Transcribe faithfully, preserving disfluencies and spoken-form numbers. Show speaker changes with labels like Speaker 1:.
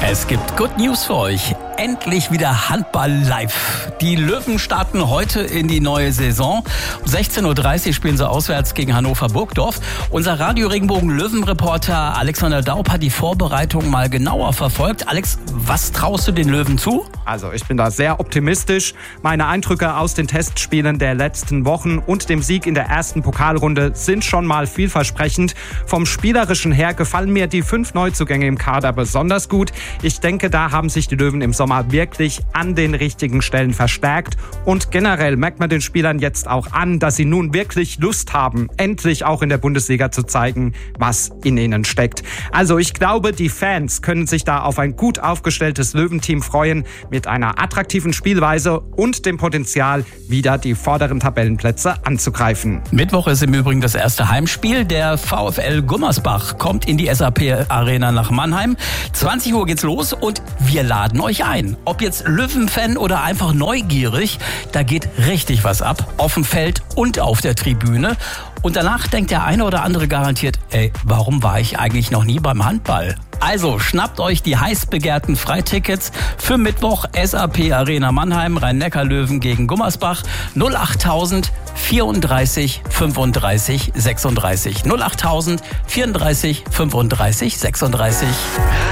Speaker 1: Es gibt Good News für euch. Endlich wieder Handball live. Die Löwen starten heute in die neue Saison. Um sechzehn Uhr dreißig spielen sie auswärts gegen Hannover Burgdorf. Unser Radio-Regenbogen-Löwen-Reporter Alexander Daub hat die Vorbereitung mal genauer verfolgt. Alex, was traust du den Löwen zu?
Speaker 2: Also ich bin da sehr optimistisch. Meine Eindrücke aus den Testspielen der letzten Wochen und dem Sieg in der ersten Pokalrunde sind schon mal vielversprechend. Vom Spielerischen her gefallen mir die fünf Neuzugänge im Kader besonders gut. Ich denke, da haben sich die Löwen im Sommer wirklich an den richtigen Stellen verstärkt. Und generell merkt man den Spielern jetzt auch an, dass sie nun wirklich Lust haben, endlich auch in der Bundesliga zu zeigen, was in ihnen steckt. Also ich glaube, die Fans können sich da auf ein gut aufgestelltes Löwenteam freuen, mit einer attraktiven Spielweise und dem Potenzial, wieder die vorderen Tabellenplätze anzugreifen.
Speaker 1: Mittwoch ist im Übrigen das erste Heimspiel. Der VfL Gummersbach kommt in die S A P Arena nach Mannheim. zwanzig Uhr geht's los und wir laden euch ein. Ob jetzt Löwenfan oder einfach neugierig, da geht richtig was ab. Auf dem Feld und auf der Tribüne. Und danach denkt der eine oder andere garantiert, ey, warum war ich eigentlich noch nie beim Handball? Also schnappt euch die heiß begehrten Freitickets für Mittwoch S A P Arena Mannheim, Rhein-Neckar-Löwen gegen Gummersbach. null achttausend vierunddreißig fünfunddreißig sechsunddreißig. null achttausend vierunddreißig fünfunddreißig sechsunddreißig.